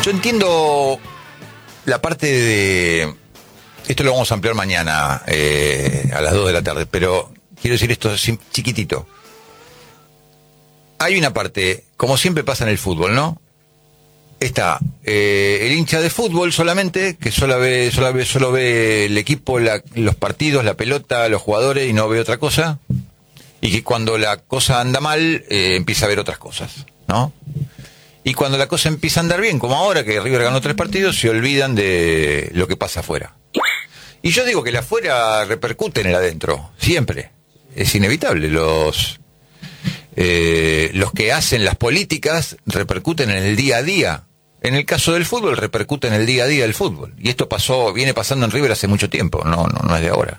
Yo entiendo la parte de... Esto lo vamos a ampliar mañana a las 2 de la tarde, pero quiero decir esto chiquitito. Hay una parte, como siempre pasa en el fútbol, ¿no? Está el hincha de fútbol solamente, que solo ve el equipo, los partidos, la pelota, los jugadores y no ve otra cosa. Y que cuando la cosa anda mal, empieza a ver otras cosas, ¿no? Y cuando la cosa empieza a andar bien, como ahora que River ganó 3 partidos, se olvidan de lo que pasa afuera. Y yo digo que el afuera repercute en el adentro, siempre. Es inevitable. Los que hacen las políticas repercuten en el día a día. En el caso del fútbol, repercute en el día a día del fútbol. Y esto viene pasando en River hace mucho tiempo, no es de ahora.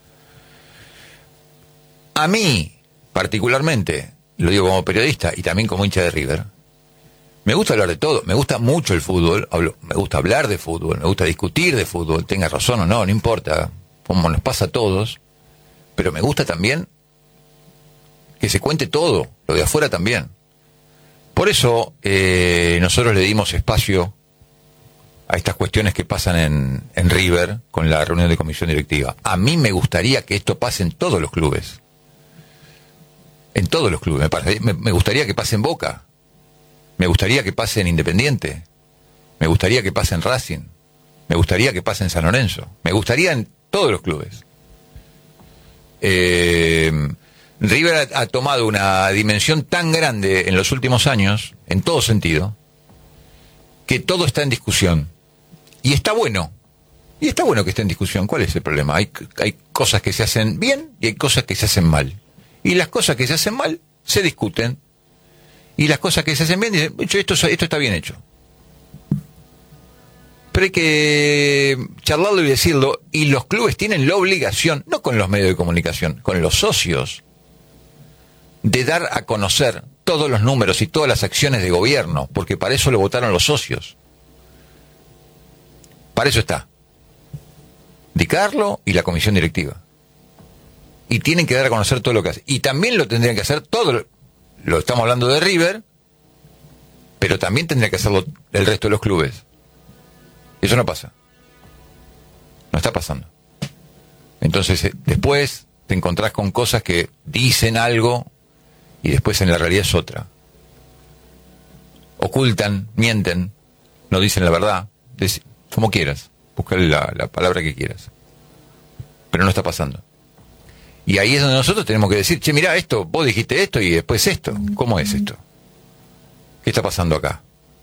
A mí, particularmente, lo digo como periodista y también como hincha de River, me gusta hablar de todo, me gusta mucho el fútbol, me gusta hablar de fútbol, me gusta discutir de fútbol, tenga razón o no importa, como nos pasa a todos, pero me gusta también que se cuente todo, lo de afuera también. Por eso nosotros le dimos espacio a estas cuestiones que pasan en River con la reunión de comisión directiva. A mí me gustaría que esto pase en todos los clubes. En todos los clubes, me gustaría que pase en Boca. Me gustaría que pase en Independiente, me gustaría que pase en Racing, me gustaría que pase en San Lorenzo, me gustaría en todos los clubes. River ha tomado una dimensión tan grande en los últimos años, en todo sentido, que todo está en discusión. Y está bueno. Y está bueno que esté en discusión. ¿Cuál es el problema? Hay cosas que se hacen bien y hay cosas que se hacen mal. Y las cosas que se hacen mal se discuten. Y las cosas que se hacen bien, dicen, esto está bien hecho. Pero hay que charlarlo y decirlo, y los clubes tienen la obligación, no con los medios de comunicación, con los socios, de dar a conocer todos los números y todas las acciones de gobierno, porque para eso lo votaron los socios. Para eso está. Di Carlo y la comisión directiva. Y tienen que dar a conocer todo lo que hacen. Y también lo tendrían que hacer todo. Lo estamos hablando de River, pero también tendría que hacerlo el resto de los clubes. Eso no pasa. No está pasando. Entonces, después te encontrás con cosas que dicen algo y después en la realidad es otra. Ocultan, mienten, no dicen la verdad. Como quieras, busca la palabra que quieras. Pero no está pasando. Y ahí es donde nosotros tenemos que decir, che, mirá esto, vos dijiste esto y después esto. ¿Cómo es esto? ¿Qué está pasando acá?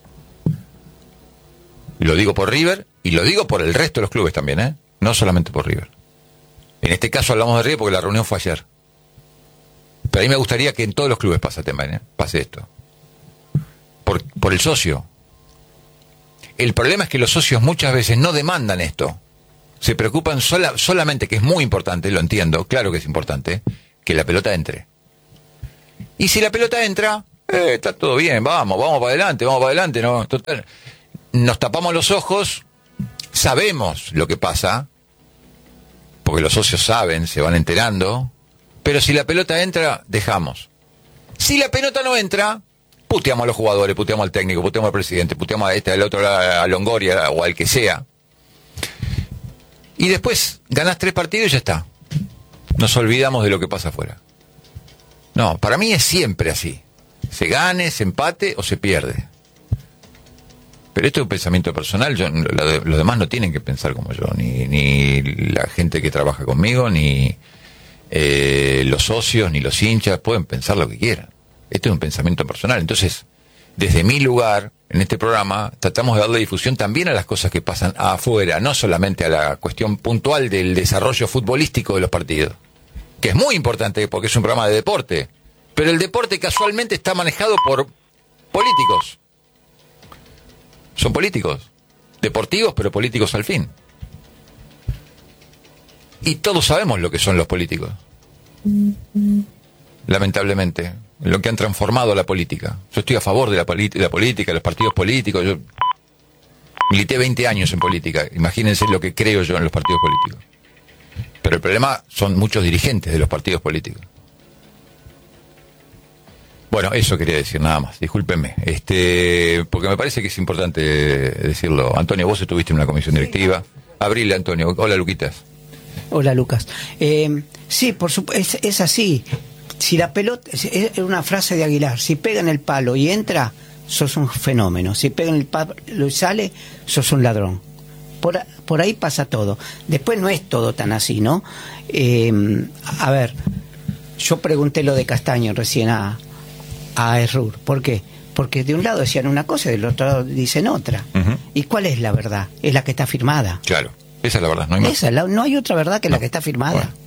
Y lo digo por River y lo digo por el resto de los clubes también, ¿eh? No solamente por River. En este caso hablamos de River porque la reunión fue ayer. Pero a mí me gustaría que en todos los clubes pase esto. Por el socio. El problema es que los socios muchas veces no demandan esto. Se preocupan solamente, que es muy importante, lo entiendo, claro que es importante, que la pelota entre. Y si la pelota entra, está todo bien, vamos para adelante, no, total. Nos tapamos los ojos, sabemos lo que pasa, porque los socios saben, se van enterando, pero si la pelota entra, dejamos. Si la pelota no entra, puteamos a los jugadores, puteamos al técnico, puteamos al presidente, puteamos a al otro, a Longoria o al que sea. Y después ganás 3 partidos y ya está. Nos olvidamos de lo que pasa afuera. No, para mí es siempre así. Se gane, se empate o se pierde. Pero esto es un pensamiento personal. Los demás no tienen que pensar como yo. Ni la gente que trabaja conmigo, ni los socios, ni los hinchas. Pueden pensar lo que quieran. Esto es un pensamiento personal. Entonces, desde mi lugar, en este programa, tratamos de darle difusión también a las cosas que pasan afuera, no solamente a la cuestión puntual del desarrollo futbolístico de los partidos, que es muy importante porque es un programa de deporte, pero el deporte casualmente está manejado por políticos. Son políticos, deportivos pero políticos al fin. Y todos sabemos lo que son los políticos. Lamentablemente, lo que han transformado la política. Yo estoy a favor de la política, los partidos políticos. Yo milité 20 años en política. Imagínense lo que creo yo en los partidos políticos. Pero el problema son muchos dirigentes de los partidos políticos. Bueno, eso quería decir, nada más. Discúlpenme. Porque me parece que es importante decirlo. Antonio, vos estuviste en una comisión directiva. Abril, Antonio. Hola, Luquitas. Hola, Lucas. Sí, por supuesto, es así. Si la pelota, es una frase de Aguilar, si pega en el palo y entra, sos un fenómeno. Si pega en el palo y sale, sos un ladrón. Por ahí pasa todo. Después no es todo tan así, ¿no? A ver, yo pregunté lo de Castaño recién a Errur. ¿Por qué? Porque de un lado decían una cosa y del otro lado dicen otra. ¿Y cuál es la verdad? Es la que está firmada. Claro, esa es la verdad, no hay más. No hay otra verdad que la que está firmada. Bueno.